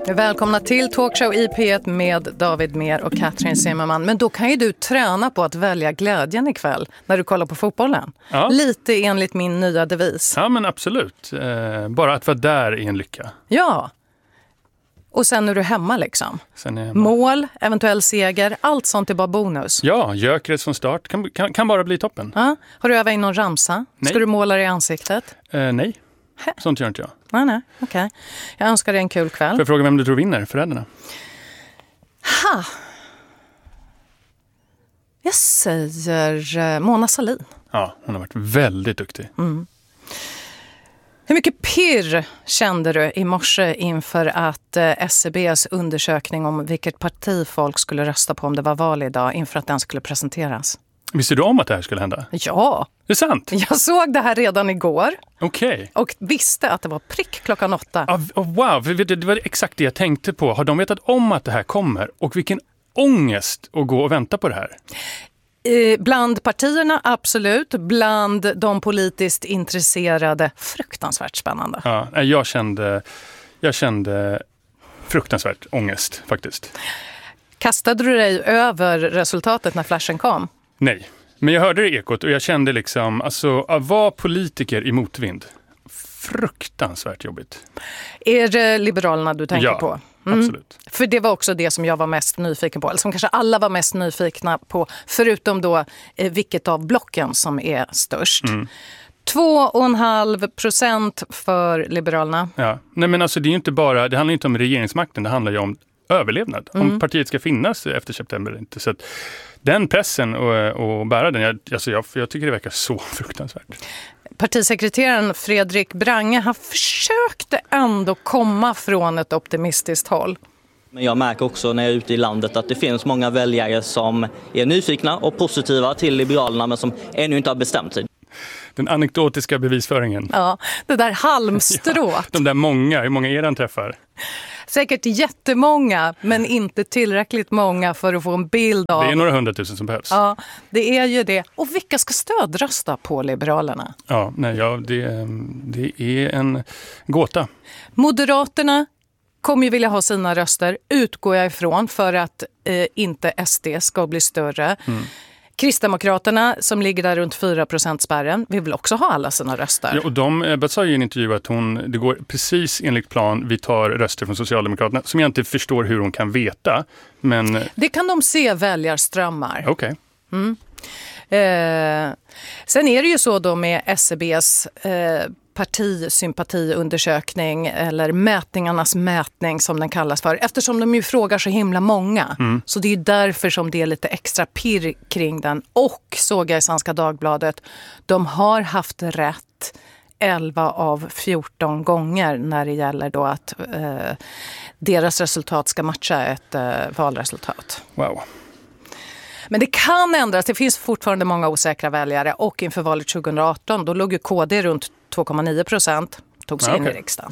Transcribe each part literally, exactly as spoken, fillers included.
Välkomna till Talkshow I P ett med David Mer och Katrin Zimmerman. Men då kan ju du träna på att välja glädjen ikväll när du kollar på fotbollen. Ja. Lite enligt min nya devis. Ja, men absolut. Eh, bara att vara där är en lycka. Ja. Och sen är du hemma liksom. Sen är hemma. Mål, eventuell seger, allt sånt är bara bonus. Ja, Gyökeres från start kan, kan, kan bara bli toppen. Ja. Har du övat in någon ramsa? Nej. Ska du måla dig i ansiktet? Eh, nej, Hä? sånt gör inte jag. Nej, nej, okej. Okay. Jag önskar dig en kul kväll. Får jag fråga vem du tror vinner, förrädarna? Ha! Jag säger Mona Sahlin. Ja, hon har varit väldigt duktig. Mm. Hur mycket pirr kände du i morse inför att S C B:s undersökning om vilket parti folk skulle rösta på om det var val idag, inför att den skulle presenteras? Visste du om att det här skulle hända? Ja. Det är sant? Jag såg det här redan igår. Okej. Okay. Och visste att det var prick klockan åtta. Ah, wow, det var exakt det jag tänkte på. Har de vetat om att det här kommer? Och vilken ångest att gå och vänta på det här? Eh, bland partierna, absolut. Bland de politiskt intresserade, fruktansvärt spännande. Ja, jag kände, jag kände fruktansvärt ångest faktiskt. Kastade du dig över resultatet när flashen kom? Nej, men jag hörde det i Ekot och jag kände liksom, alltså att vara politiker i motvind, fruktansvärt jobbigt. Är det Liberalerna du tänker ja, på? Mm. Absolut. För det var också det som jag var mest nyfiken på, eller som kanske alla var mest nyfikna på, förutom då eh, vilket av blocken som är störst. Mm. Två och en halv procent för Liberalerna. Ja, nej men alltså det är ju inte bara, det handlar inte om regeringsmakten, det handlar ju om överlevnad. Mm. Om partiet ska finnas efter september eller inte. Så att den pressen och, och bära den, jag, alltså jag, jag tycker det verkar så fruktansvärt. Partisekreteraren Fredrik Brange har försökt ändå komma från ett optimistiskt håll. Men jag märker också när jag är ute i landet att det finns många väljare som är nyfikna och positiva till Liberalerna men som ännu inte har bestämt sig. Den anekdotiska bevisföringen. Ja, det där halmstrået. Ja, de där många, hur många är den träffar? Säkert jättemånga, men inte tillräckligt många för att få en bild av... Det är några hundratusen som behövs. Ja, det är ju det. Och vilka ska stödrösta på Liberalerna? Ja, nej, ja det, det är en gåta. Moderaterna kommer ju vilja ha sina röster, utgår jag ifrån, för att eh, inte S D ska bli större. Mm. Kristdemokraterna som ligger där runt fyra procent spärren vill väl också ha alla sina röster. Ja, och de, Ebba sa i en intervju att hon, det går precis enligt plan, vi tar röster från Socialdemokraterna som jag inte förstår hur hon kan veta. Men... Det kan de se väljarströmmar. Okej. Okay. Mm. Eh, sen är det ju så då med S C B:s eh, partisympatiundersökning eller mätningarnas mätning som den kallas för, eftersom de ju frågar så himla många. Mm. Så det är ju därför som det är lite extra pirr kring den. Och såg jag i Svenska Dagbladet, de har haft rätt elva av fjorton gånger när det gäller då att eh, deras resultat ska matcha ett eh, valresultat. Wow. Men det kan ändras, det finns fortfarande många osäkra väljare och inför valet tjugo arton då låg ju K D runt två komma nio procent, tog sig ja, in okay. i riksdagen.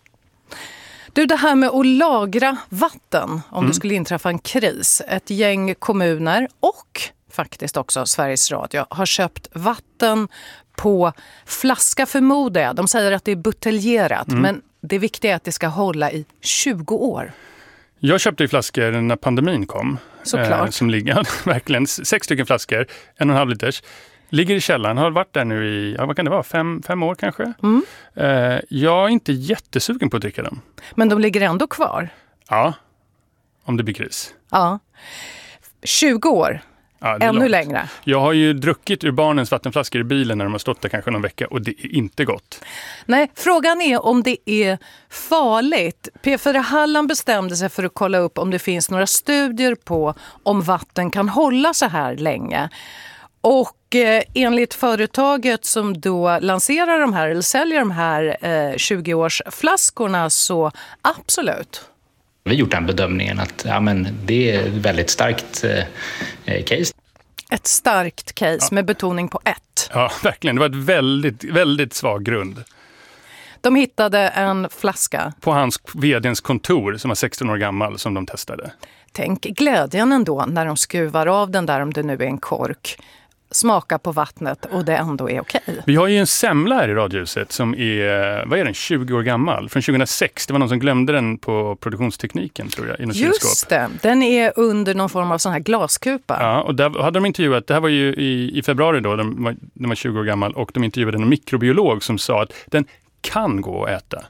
Du, det här med att lagra vatten om mm. det skulle inträffa en kris. Ett gäng kommuner och faktiskt också Sveriges Radio har köpt vatten på flaska, förmodar jag. De säger att det är buteljerat, mm. men det viktiga är att det ska hålla i tjugo år. Jag köpte ju flaskor när pandemin kom. Såklart. Eh, som ligger, verkligen, sex stycken flaskor, en och en halv liters. Ligger i källaren, har varit där nu i, ja, vad kan det vara, fem, fem år kanske. Mm. Eh, jag är inte jättesugen på att dricka dem. Men de ligger ändå kvar? Ja, om det blir kris. Ja, tjugo år. Ja, ännu långt. Längre. Jag har ju druckit ur barnens vattenflaskor i bilen när de har stått där kanske någon vecka och det är inte gott. Nej, frågan är om det är farligt. P fyra Halland bestämde sig för att kolla upp om det finns några studier på om vatten kan hålla så här länge. Och eh, enligt företaget som då lanserar de här eller säljer de här eh, tjugo-årsflaskorna så absolut. Vi har gjort den bedömningen att ja, men det är ett väldigt starkt eh, case. Ett starkt case ja. Med betoning på ett. Ja, verkligen. Det var ett väldigt, väldigt svag grund. De hittade en flaska. På hans vdns kontor som var sexton år gammal som de testade. Tänk glädjen ändå när de skruvar av den där om det nu är en kork. smaka på vattnet och det ändå är okej. Vi har ju en semla här i Radiohuset som är, vad är den, tjugo år gammal. Från tjugohundrasex. Det var någon som glömde den på produktionstekniken, tror jag, i något Just kylskåp. det, den är under någon form av sån här glaskupa. Ja, och där hade de intervjuat, det här var ju i, i februari då, den var, den var tjugo år gammal, och de intervjuade en mikrobiolog som sa att den kan gå att äta.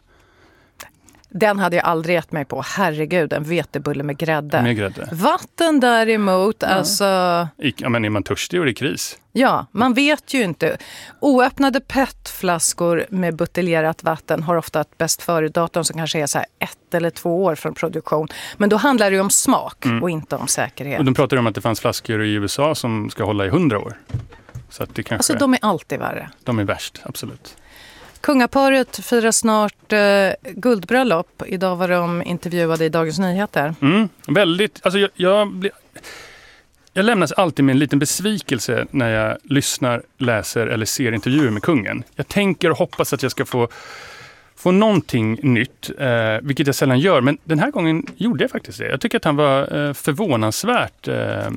Den hade jag aldrig gett mig på. Herregud, en vetebulle med grädde. Med grädde. Vatten däremot, ja. alltså... Ja, men är man törstig och det är kris? Ja, man vet ju inte. Oöppnade petflaskor med buteljerat vatten har ofta ett bäst före-datum som kanske är så här ett eller två år från produktion. Men då handlar det ju om smak mm. och inte om säkerhet. Och de pratar om att det fanns flaskor i U S A som ska hålla i hundra år. Så att det kanske... Alltså de är alltid värre. De är värst, absolut. Kungaparet firar snart eh, guldbröllop. Idag var de intervjuade i Dagens Nyheter. Mm, väldigt, alltså jag, jag, blir, jag lämnas alltid med en liten besvikelse när jag lyssnar, läser eller ser intervjuer med kungen. Jag tänker och hoppas att jag ska få, få någonting nytt, eh, vilket jag sällan gör. Men den här gången gjorde jag faktiskt det. Jag tycker att han var eh, förvånansvärt eh,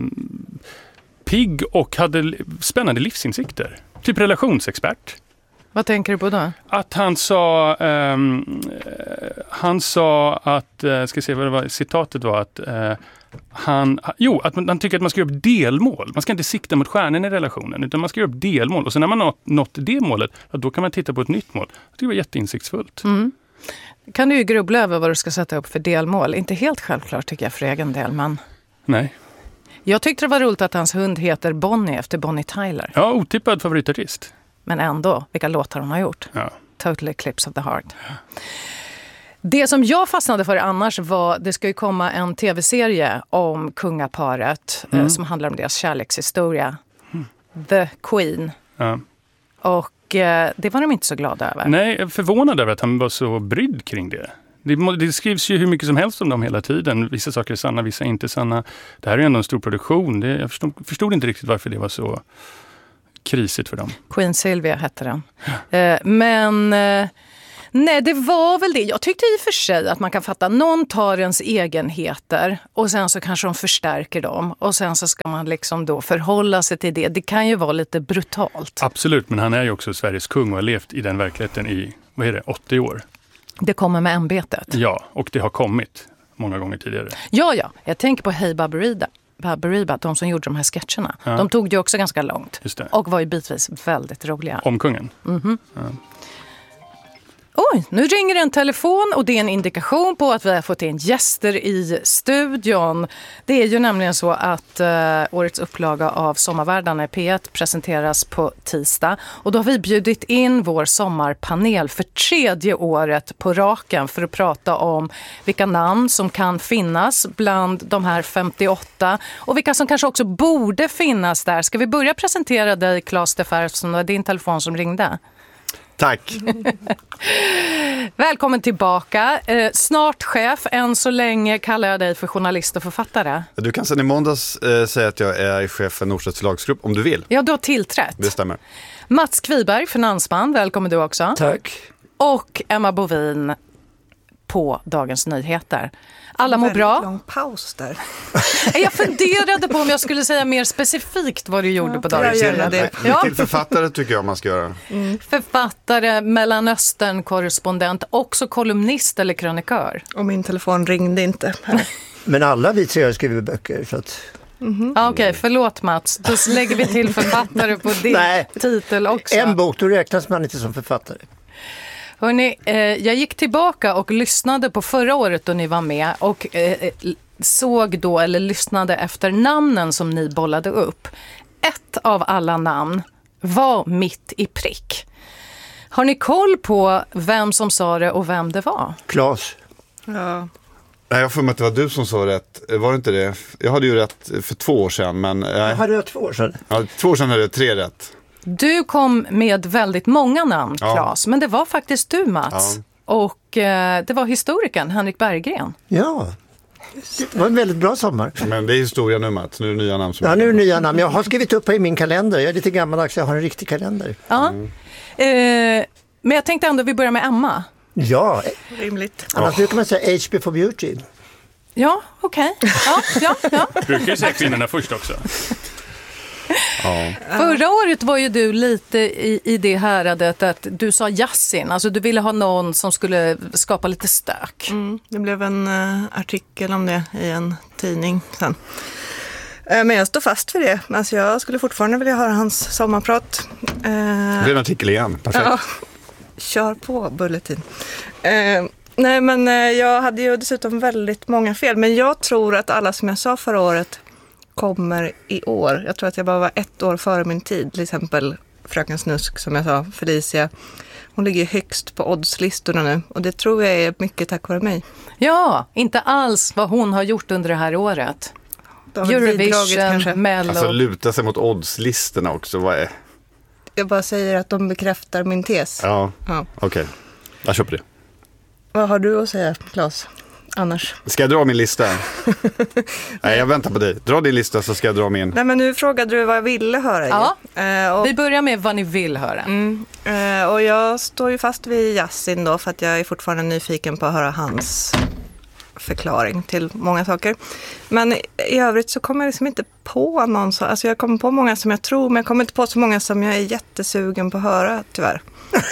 pigg och hade spännande livsinsikter. Typ relationsexpert. Vad tänker du på då? Att han sa, um, han sa att, uh, ska se vad det var, citatet var att uh, han, jo, att man, han tycker att man ska göra upp delmål. Man ska inte sikta mot stjärnan i relationen, utan man ska göra upp delmål. Och sen när man har nått det målet, ja, då kan man titta på ett nytt mål. Det var jätteinsiktsfullt. Mm. Kan du ju grubbla över vad du ska sätta upp för delmål. Inte helt självklart tycker jag för egen del, men... Nej. Jag tyckte det var roligt att hans hund heter Bonnie efter Bonnie Tyler. Ja, otippad favoritartist. Men ändå, vilka låtar hon har gjort. Ja. Total Eclipse of the Heart. Ja. Det som jag fastnade för annars var, det ska ju komma en tv-serie om kungaparet mm. eh, som handlar om deras kärlekshistoria. Mm. The Queen. Ja. Och eh, det var de inte så glada över. Nej, jag är förvånad över att han var så brydd kring det. Det, det skrivs ju hur mycket som helst om dem hela tiden. Vissa saker är sanna, vissa är inte sanna. Det här är ju ändå en stor produktion. Det, jag förstod, förstod inte riktigt varför det var så krisigt för dem. Queen Sylvia hette den. Ja. Eh, men eh, nej, det var väl det. Jag tyckte i och för sig att man kan fatta, någon tar ens egenheter och sen så kanske de förstärker dem och sen så ska man liksom då förhålla sig till det. Det kan ju vara lite brutalt. Absolut, men han är ju också Sveriges kung och har levt i den verkligheten i, vad är det, åttio år. Det kommer med ämbetet. Ja, och det har kommit många gånger tidigare. Ja, ja. Jag tänker på Hey Baberiba. Baberiba, de som gjorde de här sketcherna. Ja. De tog det också ganska långt. Just det. Och var ju bitvis väldigt roliga. Om kungen? Mm-hmm. Ja. Oj, nu ringer en telefon och det är en indikation på att vi har fått in gäster i studion. Det är ju nämligen så att uh, årets upplaga av Sommarvärldarna i P ett presenteras på tisdag. Och då har vi bjudit in vår sommarpanel för tredje året på raken för att prata om vilka namn som kan finnas bland de här femtioåtta och vilka som kanske också borde finnas där. Ska vi börja presentera dig, Claes Steffer, som var din telefon som ringde? Tack. Välkommen tillbaka. Eh, snart chef, än så länge kallar jag dig för journalist och författare. Du kan sedan i måndags eh, säga att jag är chef för Norstedts lagsgrupp om du vill. Ja, du har tillträtt. Det stämmer. Mats Kviberg, finansman, välkommen du också. Tack. Och Emma Bovin på Dagens Nyheter. Alla mår bra. Lång paus där. Jag funderade på om jag skulle säga mer specifikt vad du gjorde ja, på Dagens Nyheter. Ja. Till författare tycker jag man ska göra. Mm. Författare, Mellanöstern-korrespondent, också kolumnist eller krönikör. Och min telefon ringde inte. Men alla vi tre har skrivit böcker så att... Mm-hmm. Okej, okay, förlåt Mats. Då lägger vi till författare på din Nej, titel också. En bok, då räknas man inte som författare. Hörrni, eh, jag gick tillbaka och lyssnade på förra året då ni var med och eh, såg då eller lyssnade efter namnen som ni bollade upp. Ett av alla namn var mitt i prick. Har ni koll på vem som sa det och vem det var? Claes. Ja. Nej, jag får med att det var du som sa rätt. Var det inte det? Jag hade ju rätt för två år sedan. Men, jag hade rätt två år sedan. Ja, två år sedan hade jag tre rätt. Du kom med väldigt många namn, Claes, ja. Men det var faktiskt du, Mats. Ja. Och eh, det var historikern Henrik Berggren. Ja, det var en väldigt bra sommar. Men det är historia nu, Mats. Nu är det nya namn. Som ja, nu är det nya namn. Jag har skrivit upp i min kalender. Jag är lite gammaldags, jag har en riktig kalender. Ja. Mm. Eh, men jag tänkte ändå att vi börjar med Emma. Ja, rimligt. Annars brukar man säga H B for beauty. Ja, okej. Okay. Ja, ja, ja. Brukar ju säga kvinnorna först också. Ja. Förra året var ju du lite i, i det häradet att du sa Yasin. Alltså du ville ha någon som skulle skapa lite stök. Mm, det blev en uh, artikel om det i en tidning sen. Uh, men jag står fast vid det. Alltså jag skulle fortfarande vilja höra hans sommarprat. Uh, det blir en artikel igen, perfekt. Ja, kör på Bulletin. Uh, nej men uh, jag hade ju dessutom väldigt många fel. Men jag tror att alla som jag sa förra året kommer i år. Jag tror att jag bara var ett år före min tid. Till exempel Fröken Snusk som jag sa, Felicia. Hon ligger högst på oddslistorna nu. Och det tror jag är mycket tack vare mig. Ja, inte alls vad hon har gjort under det här året. Eurovision, Mello. Alltså luta sig mot oddslistorna också. Vad är? Jag bara säger att de bekräftar min tes. Ja, ja. okej. Okay. Jag köper det. Vad har du att säga, Claes? Annars. Ska jag dra min lista? Nej, jag väntar på dig. Dra din lista så ska jag dra min. Nej, men nu frågade du vad jag ville höra. Ja, uh, och... vi börjar med vad ni vill höra. Mm, uh, och jag står ju fast vid Yasin då för att jag är fortfarande nyfiken på att höra hans förklaring till många saker. Men i övrigt så kommer jag liksom inte på någon så. Alltså jag kommer på många som jag tror, men jag kommer inte på så många som jag är jättesugen på att höra, tyvärr.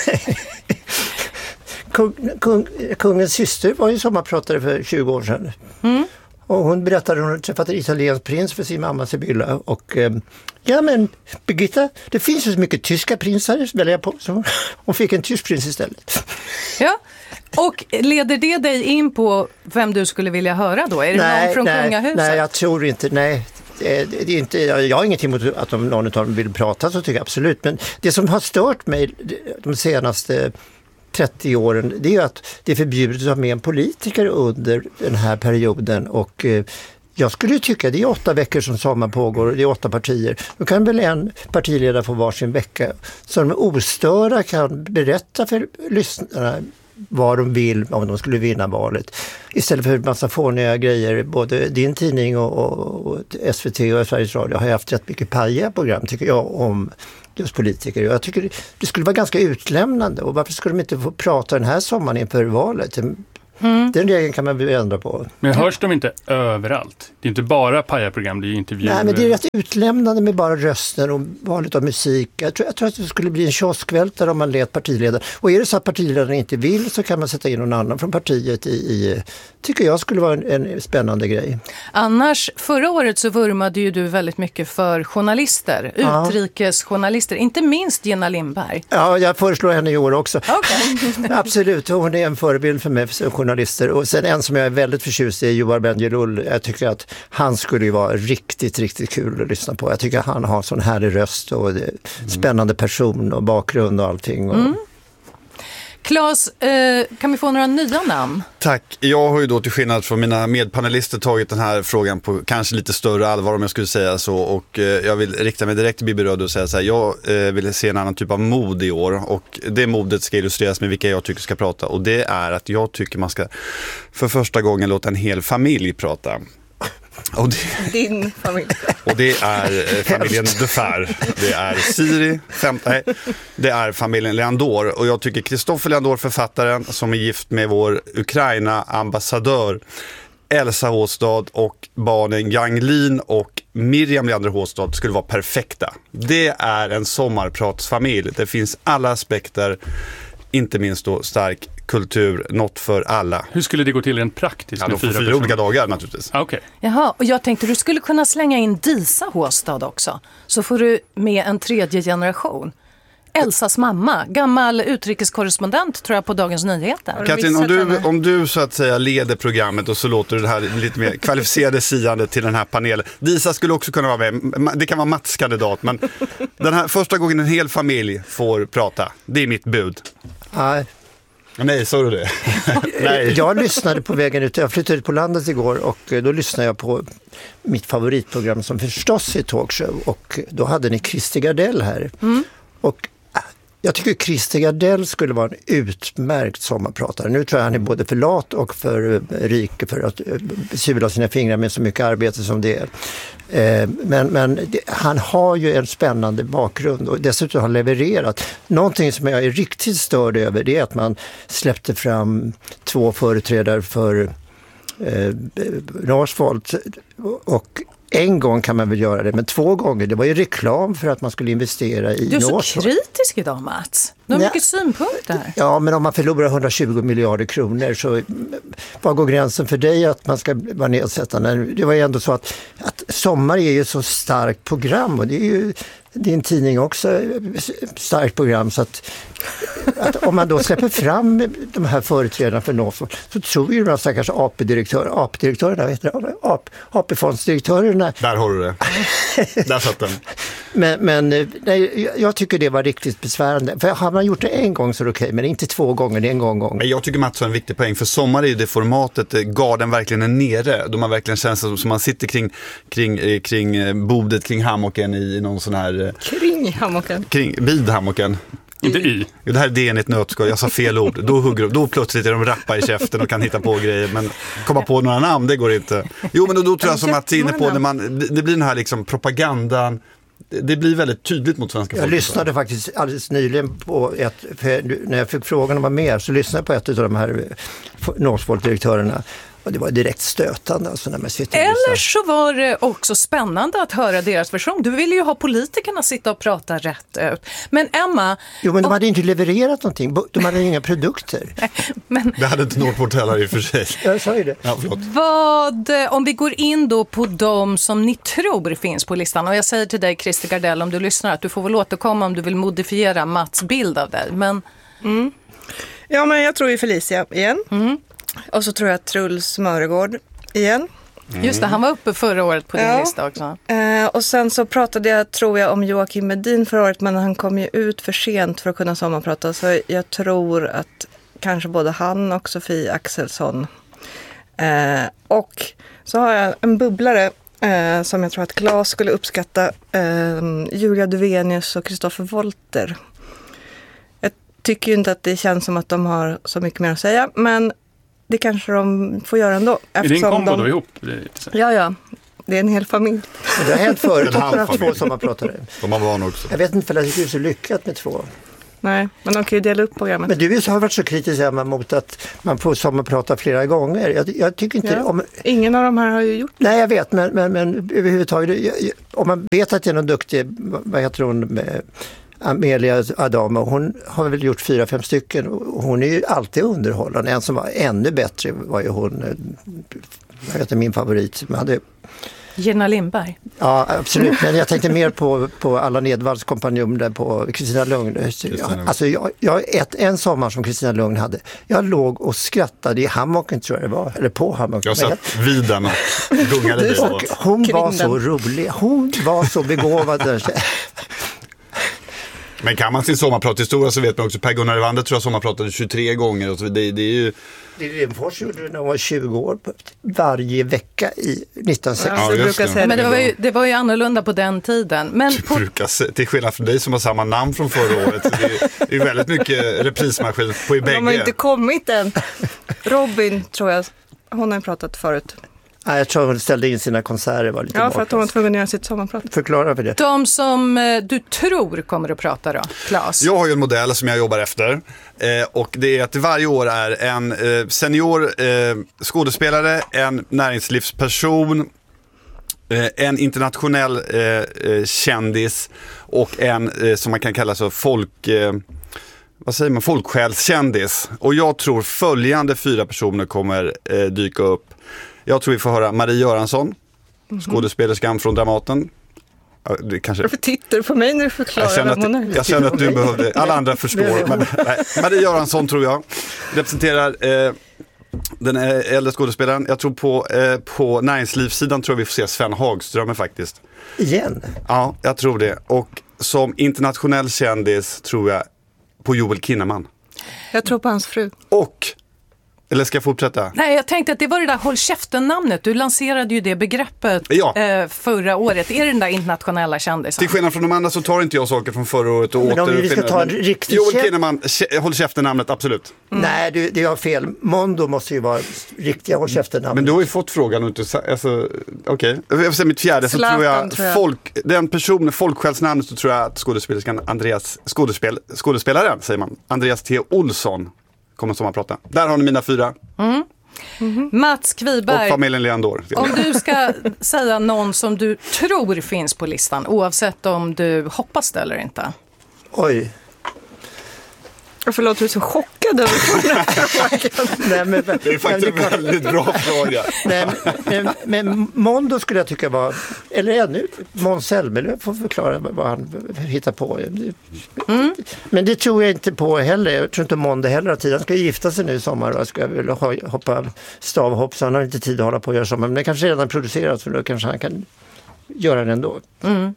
Kung, kung, kungens syster var ju sommarpratare för tjugo år sedan. Mm. Och hon berättade att hon träffat en italiensk prins för sin mamma Sibylla. Och eh, ja men Birgitta, det finns ju så mycket tyska prinsar att välja på. Så hon fick en tysk prins istället. Ja, och leder det dig in på vem du skulle vilja höra då? Är det nej, någon från nej, kungahuset? Nej, jag tror inte, nej. Det är, det är inte, jag har ingenting emot att om någon av dem vill prata så tycker jag absolut. Men det som har stört mig de senaste trettio åren, det är att det är förbjudet att ha med en politiker under den här perioden och eh, jag skulle tycka det är åtta veckor som sommar pågår och det är åtta partier. Då kan väl en partiledare få varsin vecka så de ostöra kan berätta för lyssnarna vad de vill om de skulle vinna valet. Istället för en massa fåniga grejer, både din tidning och, och, och S V T och Sveriges Radio har haft rätt mycket pajiga program tycker jag om just politiker. Jag tycker det skulle vara ganska utlämnande och varför skulle de inte få prata den här sommaren inför valet? Mm. Den regeln kan man väl ändra på. Men hörs de inte överallt? Det är inte bara pajaprogram, det är intervjuer. Nej, men det är rätt utlämnande med bara rösten och valet av musik. Jag tror, jag tror att det skulle bli en kioskvältare om man lät partiledaren. Och är det så att partiledaren inte vill så kan man sätta in någon annan från partiet i, i tycker jag skulle vara en, en spännande grej. Annars, förra året så vurmade ju du väldigt mycket för journalister, ja. Utrikesjournalister, inte minst Gina Lindberg. Ja, jag föreslår henne i år också. Okay. Absolut, hon är en förebild för mig som journalister. Och sen en som jag är väldigt förtjust i är Joar Bendjelloul. Jag tycker att han skulle ju vara riktigt, riktigt kul att lyssna på. Jag tycker att han har sån härlig röst och mm. spännande person och bakgrund och allting. Och... Mm. Claes, eh, kan vi få några nya namn? Tack. Jag har ju då till skillnad från mina medpanelister tagit den här frågan på kanske lite större allvar om jag skulle säga så. Och eh, jag vill rikta mig direkt till Bibi Röd och säga så här. Jag eh, vill se en annan typ av mod i år. Och det modet ska illustreras med vilka jag tycker ska prata. Och det är att jag tycker man ska för första gången låta en hel familj prata. Och det, Din familj. Och det är eh, familjen Dufer. Det är Siri, fem, nej, det är familjen Leandor. Och jag tycker Kristoffer Leandor, författaren som är gift med vår Ukraina-ambassadör Elsa Håstad och barnen Janglin och Miriam Leander Håstad skulle vara perfekta. Det är en sommarpratsfamilj. Det finns alla aspekter, inte minst då stark kultur, något för alla. Hur skulle det gå till rent praktiskt? Ja, med fyra, fyra olika dagar naturligtvis. Ah, okay. Jaha, och jag tänkte du skulle kunna slänga in Disa Håstad också. Så får du med en tredje generation. Elsas mamma, gammal utrikeskorrespondent tror jag på Dagens Nyheter. Katrin, om du, om du så att säga leder programmet och så låter du det här lite mer kvalificerade siande till den här panelen. Disa skulle också kunna vara med. Det kan vara Mats kandidat, men den här första gången en hel familj får prata. Det är mitt bud. Nej. Nej, sa du det? Nej. Jag lyssnade på vägen ut. Jag flyttade ut på landet igår och då lyssnade jag på mitt favoritprogram som förstås är talkshow. Och då hade ni Christer Gardell här. Mm. Och jag tycker Christer Gardell skulle vara en utmärkt sommarpratare. Nu tror jag han är både för lat och för rik för att sula sina fingrar med så mycket arbete som det är. Men, men det, han har ju en spännande bakgrund och dessutom har levererat. Någonting som jag är riktigt störd över det är att man släppte fram två företrädare för eh, Northvolt och en gång kan man väl göra det, men två gånger, det var ju reklam för att man skulle investera i Du är så Northvolt. kritisk idag, Mats. Du har Nej. mycket synpunkter. Ja, men om man förlorar hundratjugo miljarder kronor så var går gränsen för dig att man ska vara nedsättande? Det var ju ändå så att, att Sommar är ju så starkt program och det är ju din tidning också starkt program, så att, att om man då släpper fram de här företrädarna för Northvolt så tror ju de stackars A P-direktörer, A P-direktörerna, vet du, A P-fondsdirektörerna. Där har du det. Där satt den. Men, men nej, jag tycker det var riktigt besvärande. För har man gjort det en gång så är det okej, men inte två gånger, det är en gång gång. Men jag tycker Mats har en viktig poäng, för Sommar är ju det formatet garden verkligen är nere. Då man verkligen känns som man sitter kring, kring, kring bordet, kring hammocken i någon sån här... Kring hammocken. Kring, vid hammocken. Inte i. Det här är D N i ett nötskal, jag sa fel ord. Då hugger de, då plötsligt är de rappa i käften och kan hitta på grejer, men komma på några namn, det går inte. Jo, men då, då tror jag som att inne på när man, det, det blir den här liksom propagandan. Det blir väldigt tydligt mot svenska jag folk. Jag lyssnade faktiskt alldeles nyligen på ett, när jag fick frågan om att vara med så lyssnade jag på ett av de här Northvolt-direktörerna. Och det var direkt stötande. Alltså, när man sitter Eller så var det också spännande att höra deras version. Du ville ju ha politikerna sitta och prata rätt ut. Men Emma... Jo, men de och... hade inte levererat någonting. De hade inga produkter. men... Det hade inte Northvolt heller i och för sig. Jag sa ju det. Ja, förlåt. Vad, om vi går in då på de som ni tror finns på listan. Och jag säger till dig, Christer Gardell, om du lyssnar, att du får väl återkomma om du vill modifiera Mats bild av dig. Men... Mm. Ja, men jag tror ju Felicia igen. Mm. Och så tror jag Truls Mörgård igen. Mm. Just det, han var uppe förra året på din ja. lista också. Eh, och sen så pratade jag, tror jag, om Joakim Medin förra året, men han kom ju ut för sent för att kunna sommarprata. Så jag tror att kanske både han och Sofie Axelsson. Eh, och så har jag en bubblare eh, som jag tror att Claes skulle uppskatta. Eh, Julia Duvenius och Kristoffer Wolter. Jag tycker ju inte att det känns som att de har så mycket mer att säga, men det kanske de får göra ändå. Är det en kombo de... då ihop? Ja, ja. Det är en hel familj. Men det har hänt förut. De har haft två sommarpratare. De har van också. Jag vet inte för att det är så lyckat med två. Nej, men de kan ju dela upp programmet. Men du har varit så kritisk Emma, mot att man får sommarprata flera gånger. Jag, jag tycker inte... Ja, om... Ingen av de här har ju gjort det. Nej, jag vet. Men, men, men överhuvudtaget, jag, om man vet att det är någon duktig, vad heter hon, med Amelia Adamo, hon har väl gjort fyra, fem stycken. Hon är ju alltid underhållande. En som var ännu bättre var ju hon, jag vet inte, min favorit. Man hade... Gina Lindberg. Ja, absolut. Men jag tänkte mer på, på Allan Edwards kompanjon där på Kristina Lugn. Jag, alltså jag, jag ett, en sommar som Kristina Lugn hade. Jag låg och skrattade i hammocken, tror jag det var. Eller på hammocken. Jag satt vid den och gungade vid. Och hon var så rolig. Hon var så begåvad. Men kan man sin sommarprathistoria så vet man också Per-Gunnar Evander tror jag sommarpratade tjugotre gånger. Och så det, det är ju... Lindfors gjorde det när hon var tjugo år varje vecka i nittonhundrasextio. Ja, just det. Men det var, ju, det var ju annorlunda på den tiden. Men på... brukar, till skillnad från dig som har samma namn från förra året. Det är, det är väldigt mycket reprismaskin på i bägge. De har inte kommit än. Robin tror jag, hon har pratat förut. Nej, jag tror hon ställde in sina konserter. Var lite ja, för att hon var tvungen att göra sitt sommarprat. Förklara för det. De som eh, du tror kommer att prata då, Claes? Jag har ju en modell som jag jobbar efter. Eh, och det är att det varje år är en eh, senior eh, skådespelare, en näringslivsperson, eh, en internationell eh, eh, kändis och en eh, som man kan kalla så folk... Eh, vad säger man? Folksjälskändis. Och jag tror följande fyra personer kommer eh, dyka upp. Jag tror vi får höra Marie Göransson, mm-hmm. skådespelerskan från Dramaten. Det kanske... Varför tittar du på mig när du förklarar jag känner, vem hon att, jag känner att du behövde, alla andra förstår. Men, nej. Marie Göransson tror jag representerar eh, den äldre skådespelaren. Jag tror på, eh, på näringslivssidan tror jag vi får se Sven Hagström faktiskt. Igen? Ja, jag tror det. Och som internationell kändis tror jag på Joel Kinnaman. Jag tror på hans fru. Och... Eller ska jag fortsätta? Nej, jag tänkte att det var det där håll käften-namnet. Du lanserade ju det begreppet ja. eh, förra året. Är det den där internationella kändisen? Till skillnad från de andra så tar inte jag saker från förra året och men om vi ska ta en riktig Joel Kinnaman, håll käften-namnet, absolut. Mm. Nej, du, det har fel. Mondo måste ju vara riktiga håll käften-namnet. Men du har ju fått frågan och inte... Alltså, okej. Okay. Jag får säga mitt fjärde. Så Zlatan, tror jag, tror jag. Folk, den personen, folksjälsnamnet, så tror jag att skådespelerskan Andreas... Skådespel, skådespelaren, säger man. Andreas T. Olsson kommer som att prata. Där har ni mina fyra. Mm. Mm-hmm. Mats Kviberg. Och familjen Leandor. Om du ska säga någon som du tror finns på listan, oavsett om du hoppas det eller inte. Oj. Förlåt, du är så chockad över Nej, men, det är faktiskt en väldigt bra fråga. Nej, men, men, men Mondo skulle jag tycka var, eller ännu, Måns Zelmerlöw får förklara vad han hittar på. Mm. Men det tror jag inte på heller. Jag tror inte Mondo heller har tid. Han ska gifta sig nu i sommar och ska väl hoppa stavhopp, så han har inte tid att hålla på och göra sommar. Men det kanske redan producerat, för då kanske han kan göra det ändå. Mm.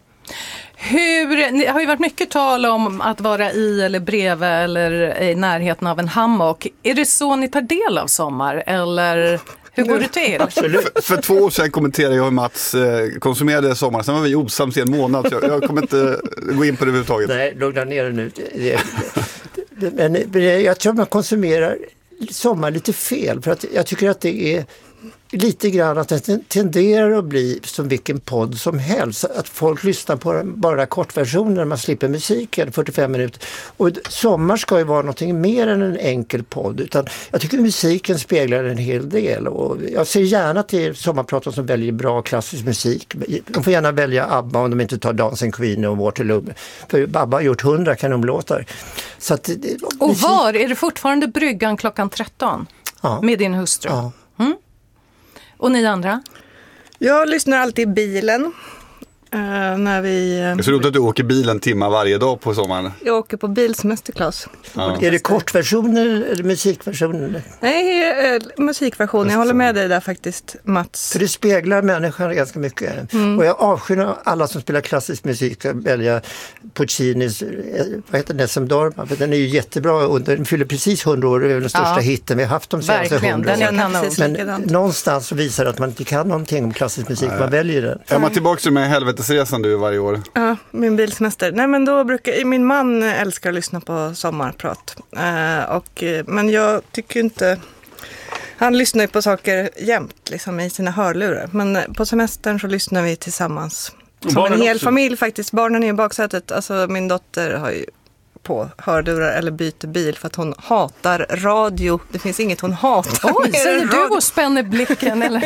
Hur, det har ju varit mycket tal om att vara i eller bredvid eller i närheten av en hammock. Är det så ni tar del av sommar, eller hur går det till? För, för två år sedan kommenterade jag hur Mats eh, konsumerade sommar. Sen var vi osams i en månad, så jag, jag kommer inte gå in på det överhuvudtaget. Nej, lugna ner nu. Det, det, men, men jag tror man konsumerar sommar lite fel, för att jag tycker att det är lite grann att det tenderar att bli som vilken podd som helst. Att folk lyssnar på bara kortversioner, man slipper musiken, fyrtiofem minuter. Och sommar ska ju vara någonting mer än en enkel podd. Utan jag tycker musiken speglar en hel del. Och jag ser gärna till sommarpratare som väljer bra klassisk musik. De får gärna välja ABBA om de inte tar Dancing Queen och Waterloo. För ABBA har gjort hundra kanonlåtar. Så att, och musik... var? Är det fortfarande Bryggan klockan tretton? Ja. Med din hustru? Ja. Mm. Och ni andra? Jag lyssnar alltid i bilen. Uh, när vi, uh, det är så roligt att du åker bilen timmar varje dag på sommaren. Jag åker på bilsemester, Claes. Ja. Är det kortversioner eller musikversioner? Nej, uh, musikversioner. Jag håller med dig där faktiskt, Mats. För det speglar människan ganska mycket. Mm. Och jag avskyr alla som spelar klassisk musik ska välja Puccinis, vad heter den, som Dorma. För den är ju jättebra, och den fyller precis hundra år, över den största ja. hitten vi har haft de senaste hundra åren. Men någonstans så visar det att man inte kan någonting om klassisk musik. Nej. Man väljer den. Är man tillbaka med helvetesresan du varje år? Ja, min bilsemester. Nej, men då brukar, min man älskar att lyssna på sommarprat. Uh, och, men jag tycker inte... Han lyssnar ju på saker jämt liksom, i sina hörlurar. Men på semestern så lyssnar vi tillsammans. Som en hel också. Familj faktiskt. Barnen är i baksätet. Alltså min dotter har ju på hörlurar eller byter bil för att hon hatar radio. Det finns inget hon hatar. Oj, säger du och spänner blicken eller?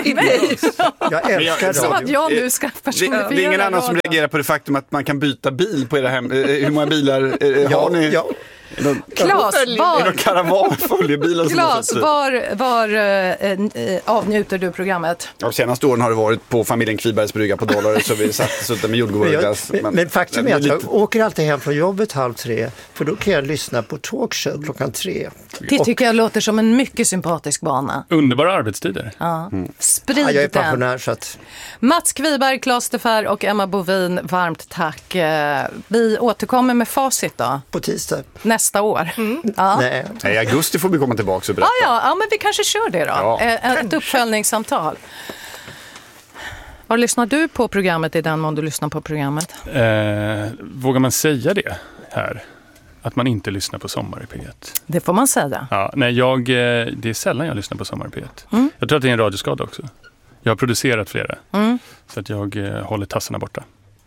Jag älskar som att jag nu ska personifiera. Det är ingen annan som reagerar på det faktum att man kan byta bil på era hem. Hur många bilar har ja, ni? Ja. Klas, var, Klas, var, var äh, avnjuter du programmet? De senaste åren har det varit på familjen Kvibergs brygga på Dalarö, så vi satt suttit med jordgubbsglass. Men, men, men faktum är att jag åker alltid hem från jobbet halv tre, för då kan jag lyssna på talkshow klockan tre. Det tycker jag låter som en mycket sympatisk bana. Underbara arbetstider. Ja. Mm. Sprid ja, jag är den. pensionär, så att... Mats Kviberg, Claes Defer och Emma Bovin, varmt tack. Vi återkommer med facit då. På tisdag. Nästa år. Mm. Ja. Nej. I augusti får vi komma tillbaka och berätta. Ja, ja, ja, men vi kanske kör det då. Ja. Ett uppföljningssamtal. Var lyssnar du på programmet i den mån du lyssnar på programmet? Eh, vågar man säga det här? Att man inte lyssnar på Sommar i P ett? Det får man säga. Ja, nej, jag, det är sällan jag lyssnar på Sommar i P ett. Mm. Jag tror att det är en radioskada också. Jag har producerat flera. Mm. Så att jag eh, håller tassarna borta.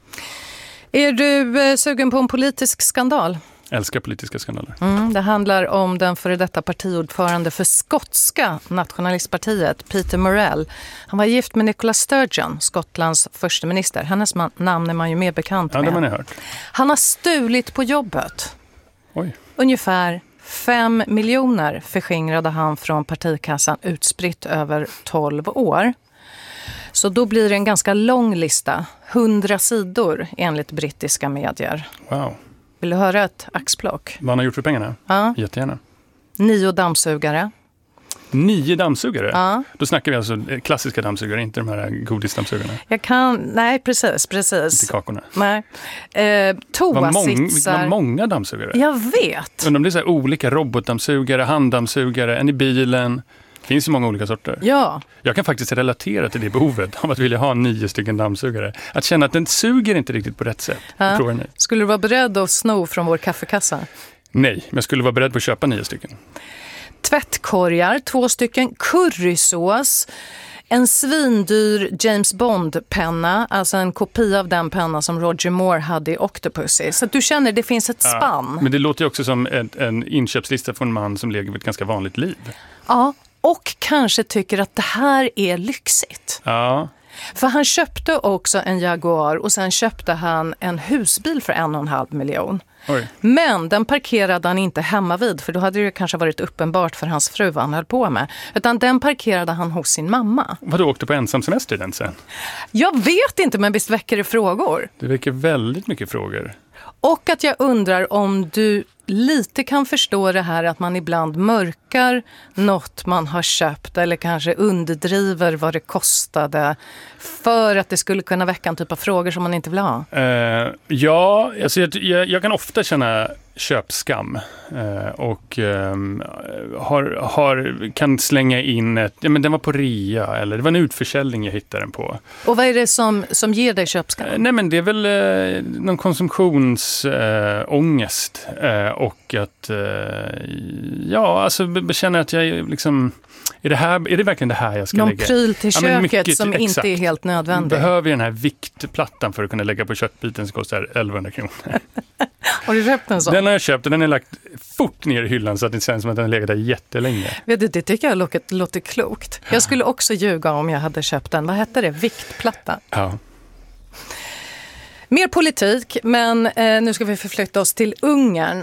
Är du eh, sugen på en politisk skandal? Älskar politiska skandaler. Mm, det handlar om den före detta partiordförande för skotska nationalistpartiet, Peter Murrell. Han var gift med Nicola Sturgeon, Skottlands första minister. Hennes man, namn är man ju mer bekant ja, med. Det man har hört. Han har stulit på jobbet. Oj. Ungefär fem miljoner förskingrade han från partikassan utspritt över tolv år. Så då blir det en ganska lång lista, hundra sidor enligt brittiska medier. Wow. Vill du höra ett axplock? Vad han har gjort för pengarna? Ja. Jättegärna. Nio dammsugare. Nio dammsugare? Ja. Då snackar vi alltså klassiska dammsugare, inte de här godisdammsugarna. Jag kan, nej precis, precis. Inte kakorna. Nej. Eh, toasitsar. Vad många, många dammsugare. Jag vet. Undrar om det är så här olika robotdammsugare, handdammsugare, en i bilen. Det finns ju många olika sorter. Ja. Jag kan faktiskt relatera till det behovet av att vilja ha nio stycken dammsugare. Att känna att den suger inte riktigt på rätt sätt. Ja. Skulle du vara beredd att sno från vår kaffekassa? Nej, men jag skulle vara beredd på att köpa nio stycken. Tvättkorgar, två stycken currysås, en svindyr James Bond-penna, alltså en kopia av den penna som Roger Moore hade i Octopussy. Så att du känner att det finns ett spann. Ja, men det låter ju också som en, en inköpslista för en man som lever ett ganska vanligt liv. Ja, och kanske tycker att det här är lyxigt. Ja. För han köpte också en Jaguar och sen köpte han en husbil för en och en halv miljon. Oj. Men den parkerade han inte hemma vid, för då hade det kanske varit uppenbart för hans fru vad han höll på med. Utan den parkerade han hos sin mamma. Vad du åkte på ensamsemester den sen? Jag vet inte, men visst väcker det frågor. Det väcker väldigt mycket frågor. Och att jag undrar om du lite kan förstå det här att man ibland mörkar något man har köpt eller kanske underdriver vad det kostade för att det skulle kunna väcka en typ av frågor som man inte vill ha. Uh, ja, alltså jag, jag, jag kan ofta känna köpskam uh, och um, har, har, kan slänga in ett, ja men den var på rea eller det var en utförsäljning jag hittade den på. Och vad är det som, som ger dig köpskam? Uh, nej men det är väl uh, någon konsumtionsångest uh, och att uh, ja, alltså känner att jag liksom Är det, här, är det verkligen det här jag ska Någon lägga? Någon pryl till köket ja, mycket, som exakt. Inte är helt nödvändig. Behöver jag den här viktplattan för att kunna lägga på köttbiten som kostar elvahundra kronor. Har du köpt en sån? Den har jag köpt och den är lagt fort ner i hyllan så att det känns som att den har legat där jättelänge. Vet du, det tycker jag låter, låter klokt. Jag skulle också ljuga om jag hade köpt den. Vad hette det? Viktplatta? Ja. Mer politik, men eh, nu ska vi förflytta oss till Ungern.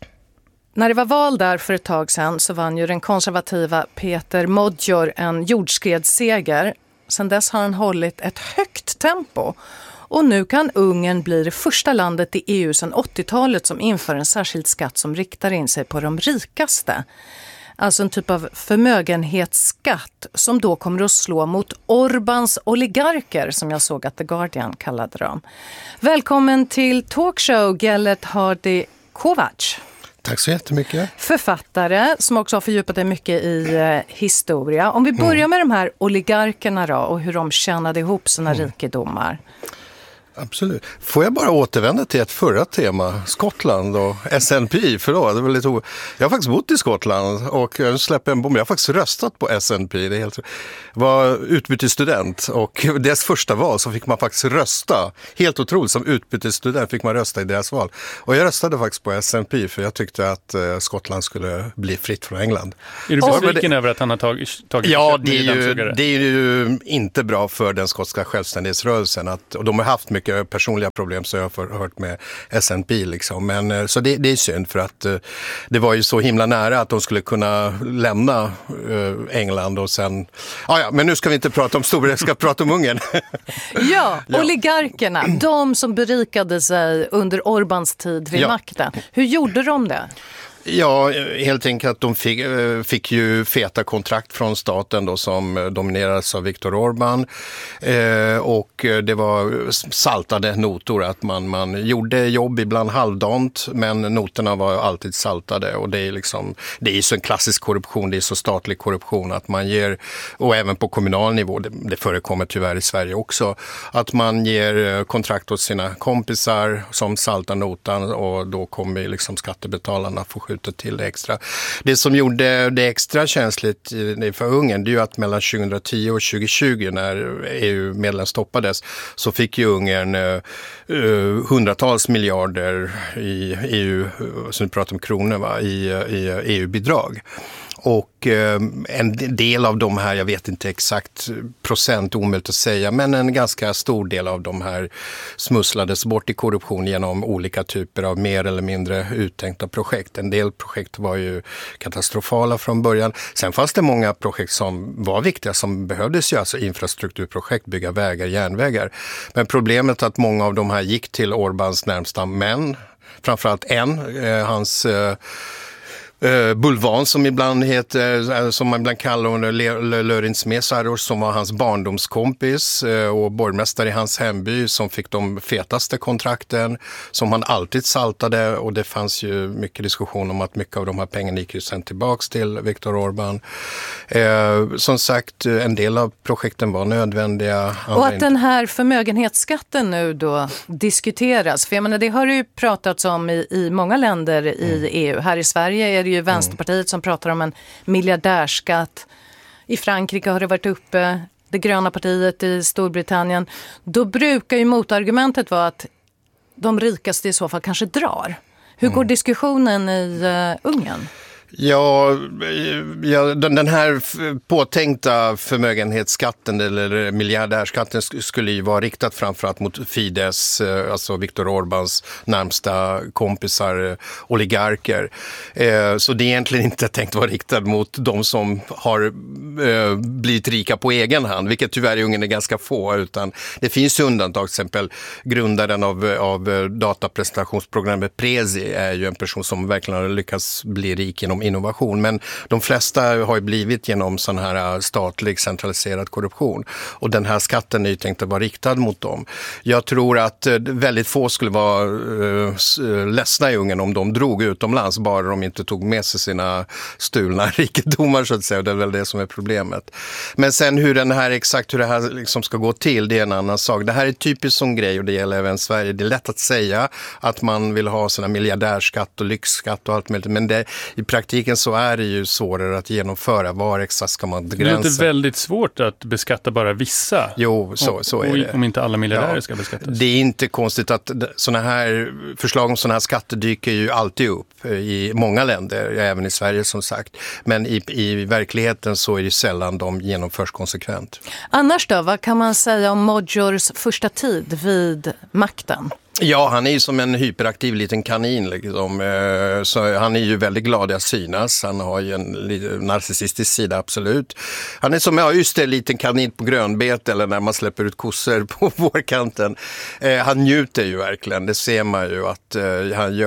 När det var val där för ett tag sedan så vann ju den konservativa Peter Modjor en jordskredsseger. Sedan dess har han hållit ett högt tempo. Och nu kan Ungern bli det första landet i E U sedan åttiotalet som inför en särskild skatt som riktar in sig på de rikaste. Alltså en typ av förmögenhetsskatt som då kommer att slå mot Orbans oligarker, som jag såg att The Guardian kallade dem. Välkommen till talkshow, Gellert Hardy Kovacs. Tack så jättemycket. Författare som också har fördjupat dig mycket i eh, historia. Om vi börjar mm. med de här oligarkerna då och hur de tjänade ihop sina mm. rikedomar. Absolut. Får jag bara återvända till ett förra tema, Skottland och S N P, för då, det var lite o... Jag har faktiskt bott i Skottland och jag släpper en bomb. Jag har faktiskt röstat på S N P. Det är helt... Jag var utbytesstudent och deras första val så fick man faktiskt rösta. Helt otroligt, som utbytesstudent fick man rösta i deras val. Och jag röstade faktiskt på S N P för jag tyckte att eh, Skottland skulle bli fritt från England. Är du besviken det... över att han har tagit, tagit Ja, det är, ju, det är ju inte bra för den skotska självständighetsrörelsen. Att, och de har haft mycket personliga problem så jag har hört med S N P liksom. Men så det, det är synd för att uh, det var ju så himla nära att de skulle kunna lämna uh, England och sen ah, ja, men nu ska vi inte prata om Storbritannien, jag ska prata om Ungern. ja, ja, oligarkerna, de som berikade sig under Orbans tid vid ja. makten. Hur gjorde de det? Ja, helt enkelt att de fick, fick ju feta kontrakt från staten då som dominerades av Viktor Orbán eh, och det var saltade notor, att man, man gjorde jobb ibland halvdant men noterna var alltid saltade och det är liksom, det är så en klassisk korruption, det är så statlig korruption att man ger, och även på kommunal nivå, det, det förekommer tyvärr i Sverige också, att man ger kontrakt åt sina kompisar som saltar notan och då kommer liksom skattebetalarna få skjuta till det extra. Det som gjorde det extra känsligt för Ungern, det är ju att mellan tjugohundratio och tjugohundratjugo när E U-medlen stoppades så fick ju Ungern uh, hundratals miljarder i E U, som vi pratar om kronor va, i, i E U-bidrag. Och eh, en del av de här, jag vet inte exakt procent, omöjligt att säga, men en ganska stor del av de här smusslades bort i korruption genom olika typer av mer eller mindre uttänkta projekt. En del projekt var ju katastrofala från början. Sen fanns det många projekt som var viktiga som behövdes ju, alltså infrastrukturprojekt, bygga vägar, järnvägar. Men problemet är att många av de här gick till Orbans närmsta män, framförallt en, eh, hans... Eh, Uh, Bulvan som ibland heter, uh, som man ibland kallar honom, Lörins Mesaros, som var hans barndomskompis uh, och borgmästare i hans hemby som fick de fetaste kontrakten som han alltid saltade, och det fanns ju mycket diskussion om att mycket av de här pengarna gick ju sen tillbaks till Viktor Orbán. Uh, som sagt, en del av projekten var nödvändiga. Och att den här förmögenhetsskatten nu då diskuteras, för jag menar, det har ju pratats om i, i många länder i mm. E U. Här i Sverige är det ju Vänsterpartiet mm. som pratar om en miljardärskatt. I Frankrike har det varit uppe, det gröna partiet i Storbritannien. Då brukar ju motargumentet vara att de rikaste i så fall kanske drar. Hur går mm. diskussionen i uh, Ungern? Ja, ja, den här påtänkta förmögenhetsskatten eller miljardärskatten skulle ju vara riktat framförallt mot Fidesz, alltså Viktor Orbáns närmsta kompisar, oligarker. Så det är egentligen inte tänkt vara riktat mot de som har blivit rika på egen hand, vilket tyvärr i Ungern är ganska få, utan det finns undantag. Till exempel grundaren av, av datapresentationsprogrammet Prezi är ju en person som verkligen har lyckats bli rik genom innovation, men de flesta har ju blivit genom sån här statlig centraliserad korruption, och den här skatten är ju tänkt att vara riktad mot dem. Jag tror att väldigt få skulle vara uh, ledsna i Ungern om de drog utomlands, bara de inte tog med sig sina stulna rikedomar, så att säga. Det är väl det som är problemet. Men sen hur den här, exakt hur det här liksom ska gå till, det är en annan sak. Det här är typiskt som grej, och det gäller även Sverige. Det är lätt att säga att man vill ha såna miljardärskatt och lyxskatt och allt möjligt, men det, i praktiken så är det ju svårare att genomföra. Var exakt ska man begränsa? Det är inte väldigt svårt att beskatta bara vissa. Jo, så, så är det. Om inte alla miljardärer ja. ska beskattas. Det är inte konstigt att såna här förslag om såna här skatter dyker ju alltid upp i många länder, även i Sverige som sagt. Men i, i verkligheten så är det sällan de genomförs konsekvent. Annars då, vad kan man säga om Magyars första tid vid makten? Ja, han är ju som en hyperaktiv liten kanin liksom. Så han är ju väldigt glad att synas. Han har ju en narcissistisk sida, absolut. Han är som, ja just det, en liten kanin på grönbete eller när man släpper ut kossor på vårkanten. Han njuter ju verkligen, det ser man ju att han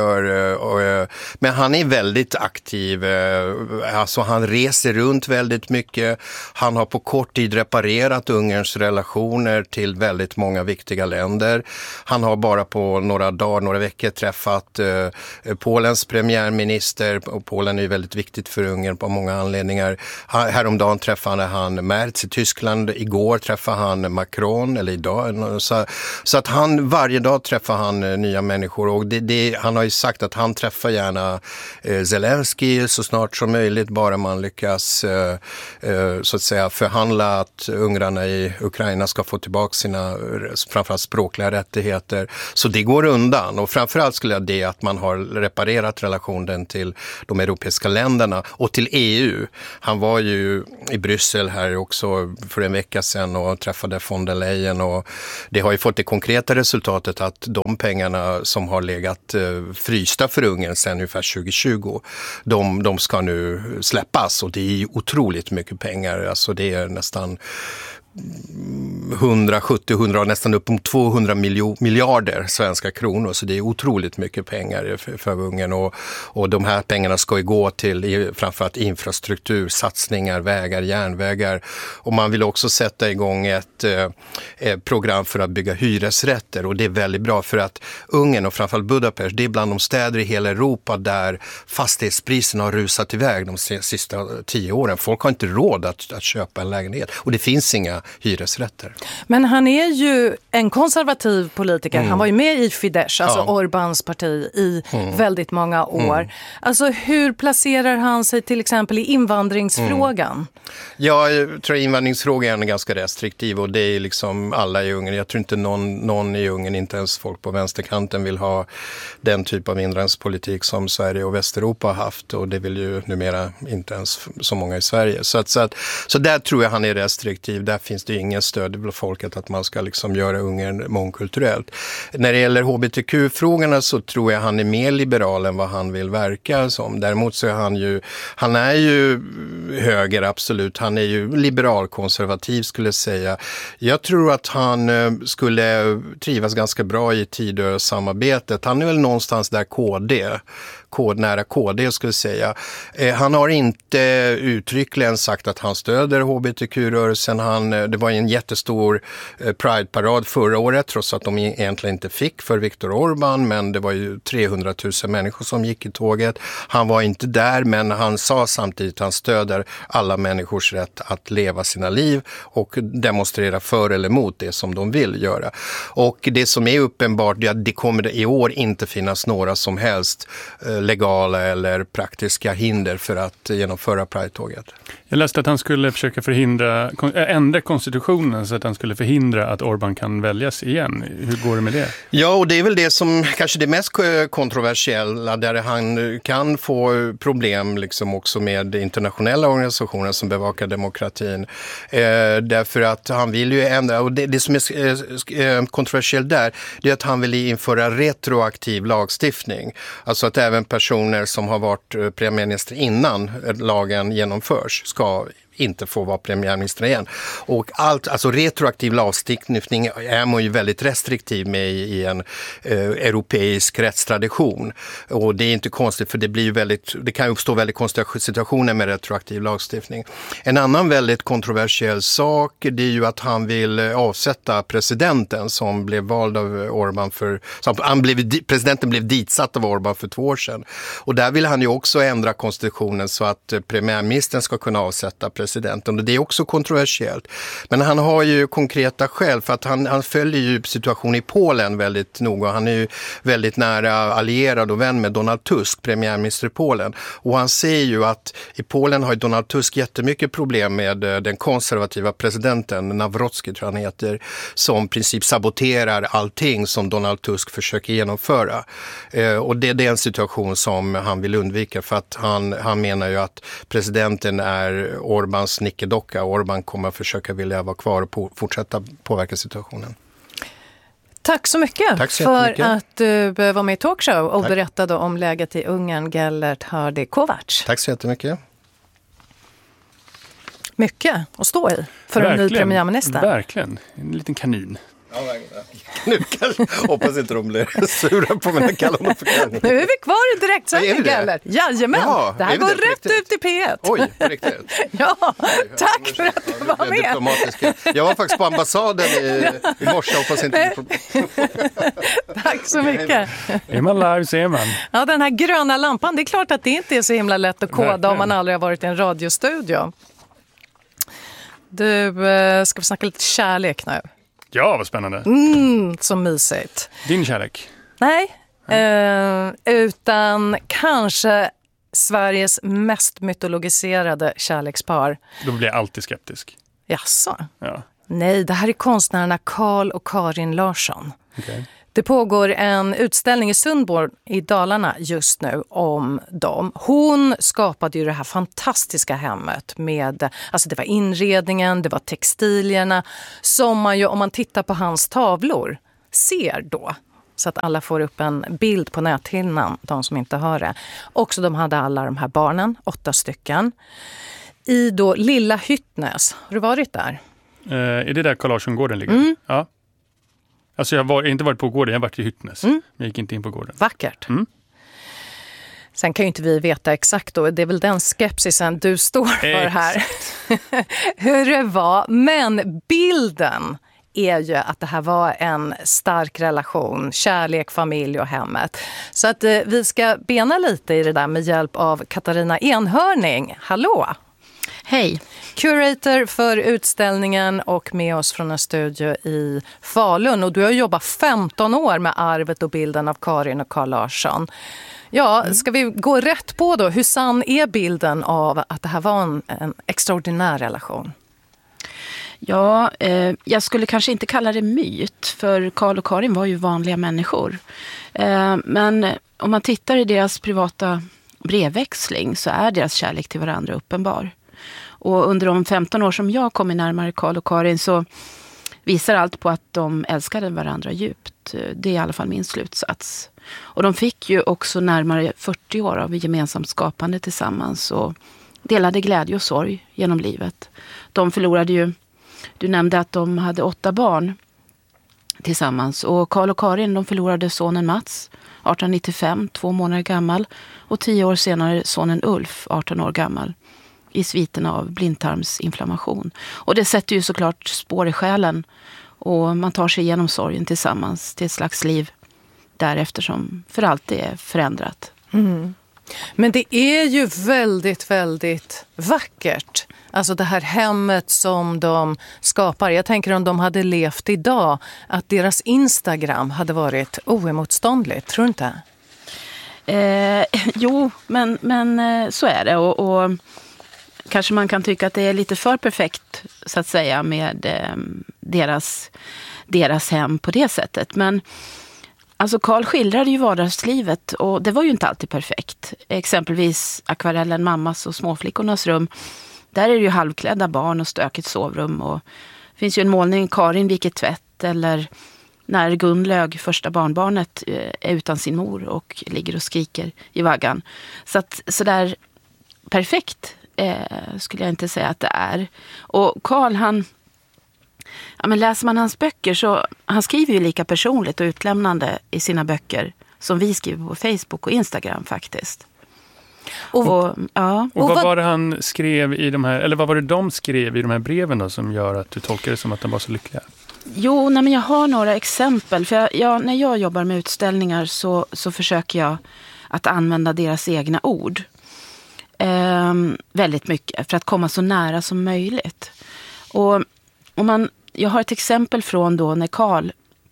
gör. Men han är väldigt aktiv. Alltså han reser runt väldigt mycket. Han har på kort tid reparerat Ungerns relationer till väldigt många viktiga länder. Han har bara på på några dagar, några veckor träffat eh, Polens premiärminister, och Polen är ju väldigt viktigt för Ungern på många anledningar. Häromdagen träffade han Merz i Tyskland, igår träffade han Macron, eller idag. Så, så att han, varje dag träffar han eh, nya människor, och det, det, han har ju sagt att han träffar gärna eh, Zelensky så snart som möjligt, bara man lyckas eh, eh, så att säga förhandla att ungrarna i Ukraina ska få tillbaka sina framförallt språkliga rättigheter. Så det går undan, och framförallt skulle jag det att man har reparerat relationen till de europeiska länderna och till E U. Han var ju i Bryssel här också för en vecka sedan och träffade von der Leyen, och det har ju fått det konkreta resultatet att de pengarna som har legat eh, frysta för Ungern sedan ungefär tjugo tjugo, de, de ska nu släppas, och det är ju otroligt mycket pengar. Alltså det är nästan hundrasjuttio, hundra, nästan upp mot tvåhundra miljarder svenska kronor, så det är otroligt mycket pengar för, för Ungern, och, och de här pengarna ska ju gå till framförallt infrastruktur, satsningar, vägar, järnvägar, och man vill också sätta igång ett eh, program för att bygga hyresrätter, och det är väldigt bra för att Ungern och framförallt Budapest, det är bland de städer i hela Europa där fastighetspriserna har rusat iväg de sista tio åren. Folk har inte råd att, att köpa en lägenhet, och det finns inga hyresrätter. Men han är ju en konservativ politiker. Mm. Han var ju med i Fidesz, alltså ja. Orbáns parti, i mm. väldigt många år. Mm. Alltså hur placerar han sig till exempel i invandringsfrågan? Mm. Ja, jag tror invandringsfrågan är ganska restriktiv, och det är liksom alla i Ungern. Jag tror inte någon, någon i Ungern, inte ens folk på vänsterkanten, vill ha den typ av invandringspolitik som Sverige och Västeuropa har haft, och det vill ju numera inte ens så många i Sverige. Så, att, så, att, så där tror jag han är restriktiv. Där finns det ingen stöd bland folket att man ska liksom göra Ungern mångkulturellt. När det gäller H B T Q-frågorna så tror jag han är mer liberal än vad han vill verka som. Däremot så är han ju, han är ju höger, absolut. Han är ju liberal-konservativ skulle jag säga. Jag tror att han skulle trivas ganska bra i Tidö-samarbetet. Han är väl någonstans där K D. Kod, nära K D skulle jag säga. Eh, han har inte uttryckligen sagt att han stöder H B T Q-rörelsen. Han, det var en jättestor eh, Pride-parad förra året, trots att de egentligen inte fick för Viktor Orbán, men det var ju trehundratusen människor som gick i tåget. Han var inte där, men han sa samtidigt att han stöder alla människors rätt att leva sina liv och demonstrera för eller emot det som de vill göra. Och det som är uppenbart är att det kommer i år inte finnas några som helst eh, legala eller praktiska hinder för att genomföra Pride-tåget. Jag läste att han skulle försöka förhindra, ändra konstitutionen så att han skulle förhindra att Orbán kan väljas igen. Hur går det med det? Ja, och det är väl det som kanske det mest kontroversiella, där han kan få problem liksom också med internationella organisationer som bevakar demokratin. Eh, därför att han vill ju ändra, och det, det som är eh, kontroversiellt där, det är att han vill införa retroaktiv lagstiftning. Alltså att även personer som har varit premiärminister innan lagen genomförs ska inte få vara premiärminister igen. Och allt, alltså retroaktiv lagstiftning är man ju väldigt restriktiv med i, i en eh, europeisk rättstradition. Och det är inte konstigt, för det blir ju väldigt, det kan uppstå väldigt konstiga situationer med retroaktiv lagstiftning. En annan väldigt kontroversiell sak, det är ju att han vill avsätta presidenten som blev vald av Orbán för, som, han blev, presidenten blev ditsatt av Orbán för två år sedan. Och där vill han ju också ändra konstitutionen så att premiärministern ska kunna avsätta presidenten. Och det är också kontroversiellt. Men han har ju konkreta skäl, för att han, han följer ju situationen i Polen väldigt noga. Han är ju väldigt nära allierad och vän med Donald Tusk, premiärminister i Polen. Och han ser ju att i Polen har ju Donald Tusk jättemycket problem med den konservativa presidenten, Nawrocki tror han heter, som i princip saboterar allting som Donald Tusk försöker genomföra. Eh, och det, det är en situation som han vill undvika, för att han, han menar ju att presidenten är Orbán nickedocka. Orbán kommer att försöka vilja vara kvar och på, fortsätta påverka situationen. Tack så mycket Tack så för att du var med i Talkshow och Tack. berättade om läget i Ungern, Gellert Hördi-Kovacs. Tack så jättemycket. Mycket att stå i för en ny premiärminister. Verkligen, en liten kanin. Ja, nu kanske, hoppas inte de blir sura på mig när jag kallar dem för kanin. Nu är vi kvar i direktsändning, Gellert. Jajamän, ja, det här går det rätt ut i P ett. Oj, på riktigt. Ja, tack för att du var med. Jag var faktiskt på ambassaden i, i morse, hoppas inte. Tack så mycket. Är man live så är man. Ja, den här gröna lampan, det är klart att det inte är så himla lätt att koda Verkligen. om man aldrig har varit i en radiostudio. Du, ska vi snacka lite kärlek nu? Ja, vad spännande. Mm, så mysigt. Din kärlek? Nej, eh, utan kanske Sveriges mest mytologiserade kärlekspar. Då blir jag alltid skeptisk. Jaså? Ja. Nej, det här är konstnärerna Carl och Karin Larsson. Okay. Det pågår en utställning i Sundborn i Dalarna just nu om dem. Hon skapade ju det här fantastiska hemmet med, alltså det var inredningen, det var textilierna som man ju, om man tittar på hans tavlor, ser då. Så att alla får upp en bild på näthinnan, de som inte hör det. Också de hade alla de här barnen, åtta stycken. I då Lilla Hyttnäs. Har du varit där? Uh, är det där Carl Larsson-gården ligger? Mm. Ja. Alltså jag har inte varit på gården, jag har varit i Hyttnäs. Mm. Men jag gick inte in på gården. Vackert. Mm. Sen kan ju inte vi veta exakt då, det är väl den skepsisen du står för här. Hur det var. Men bilden är ju att det här var en stark relation, kärlek, familj och hemmet. Så att eh, vi ska bena lite i det där med hjälp av Katarina Enhörning. Hallå! Hej! Curator för utställningen och med oss från en studio i Falun. Och du har jobbat femton år med arvet och bilden av Karin och Carl Larsson. Ja, mm. Ska vi gå rätt på då? Hur sann är bilden av att det här var en, en extraordinär relation? Ja, eh, jag skulle kanske inte kalla det myt, för Carl och Karin var ju vanliga människor. Eh, men om man tittar i deras privata brevväxling så är deras kärlek till varandra uppenbar. Och under de femton år som jag kom närmare Carl och Karin så visar allt på att de älskade varandra djupt. Det är i alla fall min slutsats. Och de fick ju också närmare fyrtio år av gemensamt skapande tillsammans och delade glädje och sorg genom livet. De förlorade ju, du nämnde att de hade åtta barn tillsammans. Och Carl och Karin, de förlorade sonen Mats, arton nittiofem, två månader gammal. Och tio år senare sonen Ulf, arton år gammal, i sviterna av blindtarmsinflammation. Och det sätter ju såklart spår i själen. Och man tar sig igenom sorgen tillsammans till ett slags liv därefter som för alltid är förändrat. Mm. Men det är ju väldigt, väldigt vackert. Alltså det här hemmet som de skapar. Jag tänker om de hade levt idag, att deras Instagram hade varit oemotståndligt, tror du inte? Eh, jo, men, men eh, så är det. Och, och kanske man kan tycka att det är lite för perfekt, så att säga, med eh, deras, deras hem på det sättet. Men alltså Carl skildrade ju vardagslivet och det var ju inte alltid perfekt. Exempelvis akvarellen Mammas och småflickornas rum. Där är det ju halvklädda barn och stökigt sovrum. Och det finns ju en målning, Karin viker tvätt, eller när Gunlög, första barnbarnet, är utan sin mor och ligger och skriker i vaggan. Så att sådär perfekt eh, skulle jag inte säga att det är. Och Carl, han, ja, men läser man hans böcker så han skriver ju lika personligt och utlämnande i sina böcker som vi skriver på Facebook och Instagram faktiskt. Och, och, ja. och vad var det han skrev i de här, eller vad var det de skrev i de här breven då, som gör att du tolkar det som att de var så lyckliga? Jo, nej, men jag har några exempel. För jag, jag, när jag jobbar med utställningar så, så försöker jag att använda deras egna ord. Ehm, väldigt mycket för att komma så nära som möjligt. Och om man, jag har ett exempel från då när Carl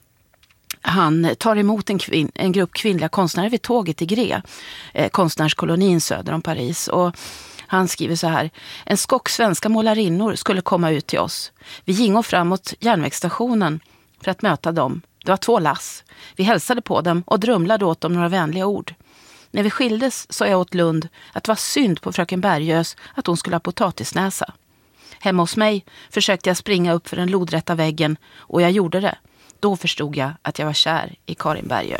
han tar emot en, kvin, en grupp kvinnliga konstnärer vid tåget i Gré, eh, konstnärskolonin söder om Paris. Och han skriver så här: en skock svenska målarinnor skulle komma ut till oss. Vi gingo framåt järnvägsstationen för att möta dem. Det var två lass. Vi hälsade på dem och drumlade åt dem några vänliga ord. När vi skildes sa jag åt Lund att det var synd på fröken Bergös att hon skulle ha potatisnäsa. Hemma hos mig försökte jag springa upp för den lodrätta väggen och jag gjorde det. Då förstod jag att jag var kär i Karin Bergö.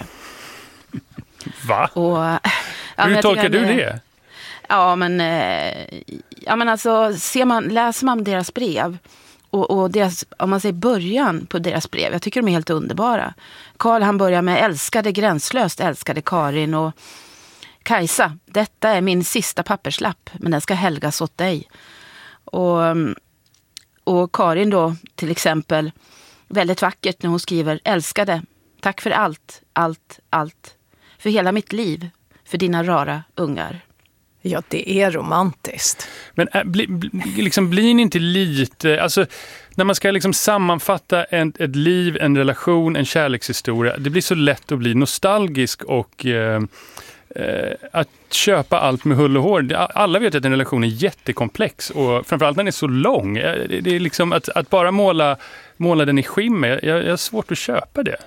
Va? Och, ja, hur tolkar du det? Ja, men, ja, men alltså, ser man, läser man deras brev och, och deras, om man säger början på deras brev, jag tycker de är helt underbara. Carl, han börjar med älskade, gränslöst älskade Karin, och Kajsa, detta är min sista papperslapp, men den ska helgas åt dig. Och, och Karin då till exempel, väldigt vackert när hon skriver: älskade, tack för allt, allt, allt. För hela mitt liv, för dina rara ungar. Ja, det är romantiskt. Men äh, bli, bli, liksom, blir ni inte lite... Alltså, när man ska liksom sammanfatta en, ett liv, en relation, en kärlekshistoria, det blir så lätt att bli nostalgisk och eh, eh, att köpa allt med hull och hår. Alla vet att en relation är jättekomplex, och framförallt när den är så lång. Det, det är liksom att, att bara måla, måla den i skimmer, jag, jag har svårt att köpa det.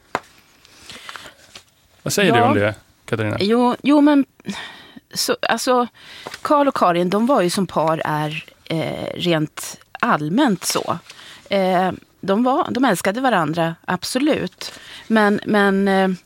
Vad säger ja. du om det, Katarina? Jo, jo men... Så, alltså, Carl och Karin, de var ju som par är eh, rent allmänt så. Eh, de, var, de älskade varandra, absolut. Men, men eh,